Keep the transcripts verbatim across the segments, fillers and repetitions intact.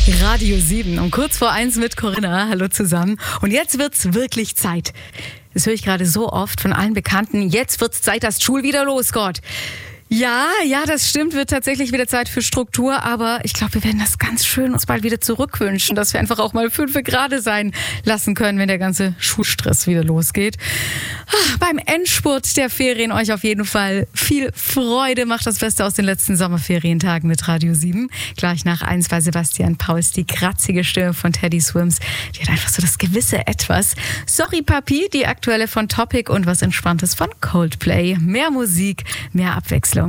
Radio sieben um kurz vor eins mit Corinna. Hallo zusammen. Und jetzt wird's wirklich Zeit. Das höre ich gerade so oft von allen Bekannten. Jetzt wird's Zeit, dass Schul wieder losgeht. Ja, ja, das stimmt, wird tatsächlich wieder Zeit für Struktur, aber ich glaube, wir werden das ganz schön uns bald wieder zurückwünschen, dass wir einfach auch mal fünf Grad sein lassen können, wenn der ganze Schulstress wieder losgeht. Ach, beim Endspurt der Ferien euch auf jeden Fall viel Freude, macht das Beste aus den letzten Sommerferientagen mit Radio sieben. Gleich nach eins bei Sebastian Pauls, die kratzige Stimme von Teddy Swims, die hat einfach so das gewisse Etwas. Sorry Papi, die aktuelle von Topic und was Entspanntes von Coldplay. Mehr Musik, mehr Abwechslung.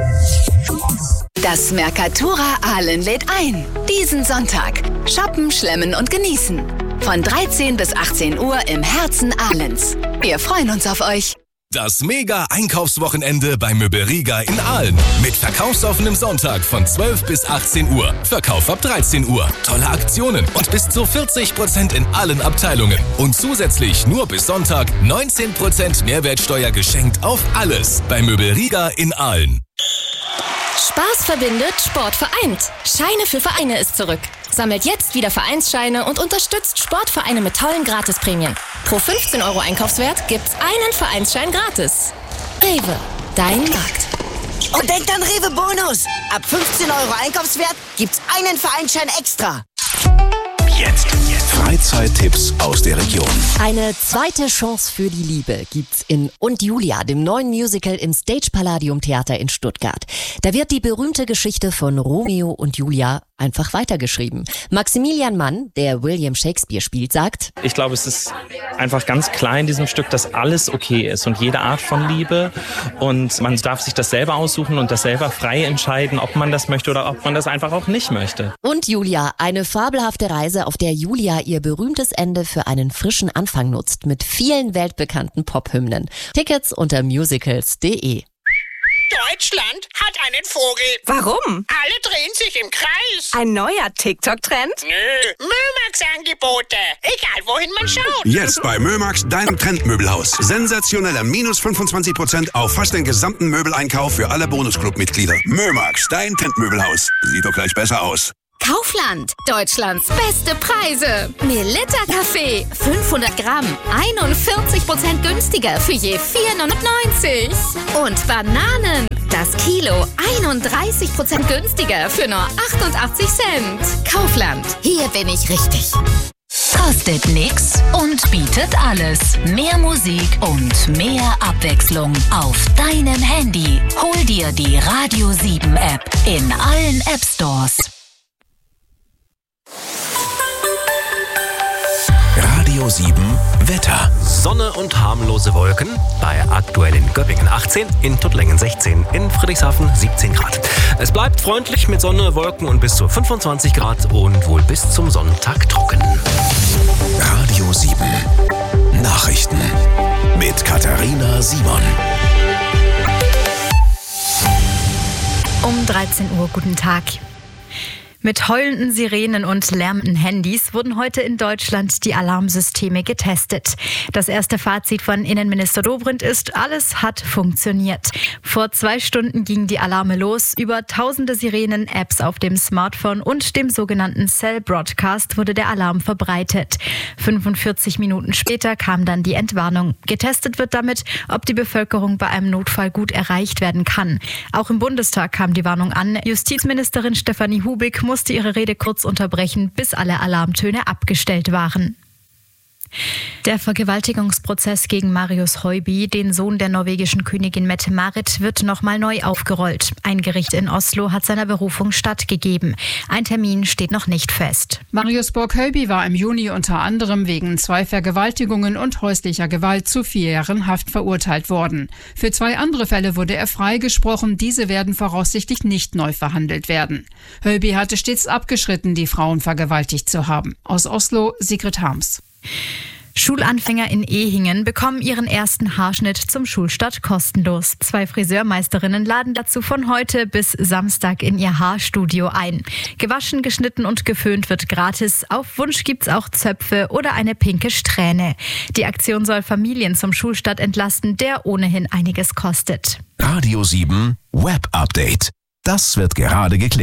Das Mercatura Aalen lädt ein. Diesen Sonntag. Shoppen, schlemmen und genießen. Von dreizehn bis achtzehn Uhr im Herzen Ahlens. Wir freuen uns auf euch. Das Mega-Einkaufswochenende bei Möbelriga in Aalen. Mit verkaufsoffenem Sonntag von zwölf bis achtzehn Uhr. Verkauf ab dreizehn Uhr. Tolle Aktionen und bis zu vierzig Prozent in allen Abteilungen. Und zusätzlich nur bis Sonntag neunzehn Prozent Mehrwertsteuer geschenkt auf alles. Bei Möbelriga in Aalen. Spaß verbindet, Sport vereint. Scheine für Vereine ist zurück. Sammelt jetzt wieder Vereinsscheine und unterstützt Sportvereine mit tollen Gratisprämien. Pro fünfzehn Euro Einkaufswert gibt's einen Vereinsschein gratis. Rewe, dein Markt. Und denkt an Rewe Bonus. Ab fünfzehn Euro Einkaufswert gibt's einen Vereinsschein extra. Jetzt, jetzt. Freizeittipps aus der Region. Eine zweite Chance für die Liebe gibt's in Und Julia, dem neuen Musical im Stage Palladium Theater in Stuttgart. Da wird die berühmte Geschichte von Romeo und Julia einfach weitergeschrieben. Maximilian Mann, der William Shakespeare spielt, sagt: Ich glaube, es ist einfach ganz klar in diesem Stück, dass alles okay ist und jede Art von Liebe. Und man darf sich das selber aussuchen und das selber frei entscheiden, ob man das möchte oder ob man das einfach auch nicht möchte. Und Julia, eine fabelhafte Reise, auf der Julia ihr berühmtes Ende für einen frischen Anfang nutzt, mit vielen weltbekannten Pop-Hymnen. Tickets unter musicals punkt de. Deutschland hat einen Vogel. Warum? Alle drehen sich im Kreis. Ein neuer TikTok-Trend? Nö, Mömax-Angebote. Egal, wohin man schaut. Jetzt bei Mömax, deinem Trendmöbelhaus. Sensationeller minus fünfundzwanzig Prozent auf fast den gesamten Möbeleinkauf für alle Bonusclub-Mitglieder. Mömax, dein Trendmöbelhaus. Sieht doch gleich besser aus. Kaufland, Deutschlands beste Preise. Melitta Kaffee, fünfhundert Gramm, einundvierzig Prozent günstiger für je vier neunundneunzig. Und Bananen, das Kilo, einunddreißig Prozent günstiger für nur achtundachtzig Cent. Kaufland, hier bin ich richtig. Kostet nix und bietet alles. Mehr Musik und mehr Abwechslung auf deinem Handy. Hol dir die Radio sieben App in allen App Stores. Radio sieben Wetter. Sonne und harmlose Wolken. Bei aktuell in Göppingen achtzehn, in Tuttlingen sechzehn, in Friedrichshafen siebzehn Grad. Es bleibt freundlich mit Sonne, Wolken und bis zu fünfundzwanzig Grad und wohl bis zum Sonntag trocken. Radio sieben Nachrichten mit Katharina Simon. Um dreizehn Uhr, guten Tag. Mit heulenden Sirenen und lärmenden Handys wurden heute in Deutschland die Alarmsysteme getestet. Das erste Fazit von Innenminister Dobrindt ist, alles hat funktioniert. Vor zwei Stunden gingen die Alarme los. Über tausende Sirenen, Apps auf dem Smartphone und dem sogenannten Cell Broadcast wurde der Alarm verbreitet. fünfundvierzig Minuten später kam dann die Entwarnung. Getestet wird damit, ob die Bevölkerung bei einem Notfall gut erreicht werden kann. Auch im Bundestag kam die Warnung an. Justizministerin Stefanie Hubig musste ihre Rede kurz unterbrechen, bis alle Alarmtöne abgestellt waren. Der Vergewaltigungsprozess gegen Marius Høiby, den Sohn der norwegischen Königin Mette-Marit, wird nochmal neu aufgerollt. Ein Gericht in Oslo hat seiner Berufung stattgegeben. Ein Termin steht noch nicht fest. Marius Høiby war im Juni unter anderem wegen zwei Vergewaltigungen und häuslicher Gewalt zu vier Jahren Haft verurteilt worden. Für zwei andere Fälle wurde er freigesprochen. Diese werden voraussichtlich nicht neu verhandelt werden. Høiby hatte stets abgeschritten, die Frauen vergewaltigt zu haben. Aus Oslo, Sigrid Harms. Schulanfänger in Ehingen bekommen ihren ersten Haarschnitt zum Schulstart kostenlos. Zwei Friseurmeisterinnen laden dazu von heute bis Samstag in ihr Haarstudio ein. Gewaschen, geschnitten und geföhnt wird gratis. Auf Wunsch gibt's auch Zöpfe oder eine pinke Strähne. Die Aktion soll Familien zum Schulstart entlasten, der ohnehin einiges kostet. Radio sieben Web Update. Das wird gerade geklickt.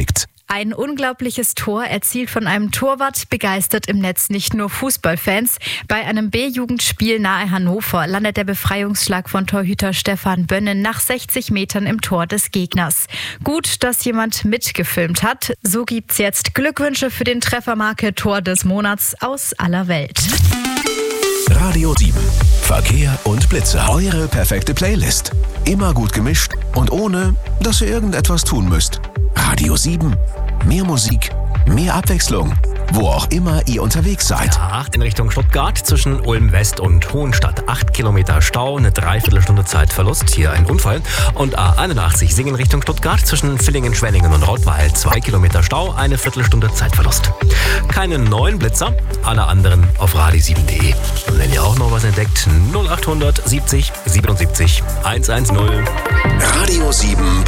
Ein unglaubliches Tor, erzielt von einem Torwart, begeistert im Netz nicht nur Fußballfans. Bei einem B-Jugendspiel nahe Hannover landet der Befreiungsschlag von Torhüter Stefan Bönnen nach sechzig Metern im Tor des Gegners. Gut, dass jemand mitgefilmt hat. So gibt's jetzt Glückwünsche für den Treffermarke Tor des Monats aus aller Welt. Radio sieben. Verkehr und Blitze. Eure perfekte Playlist. Immer gut gemischt und ohne, dass ihr irgendetwas tun müsst. Radio sieben. Mehr Musik, mehr Abwechslung. Wo auch immer ihr unterwegs seid. A acht in Richtung Stuttgart zwischen Ulm West und Hohenstadt. acht Kilometer Stau, eine Dreiviertelstunde Zeitverlust. Hier ein Unfall. Und A einundachtzig Singen Richtung Stuttgart zwischen Villingen, Schwenningen und Rottweil. zwei Kilometer Stau, eine Viertelstunde Zeitverlust. Keine neuen Blitzer, alle anderen auf radio sieben punkt de. Und wenn ihr auch noch was entdeckt, null acht hundert siebzig siebenundsiebzig hundertzehn. Radio sieben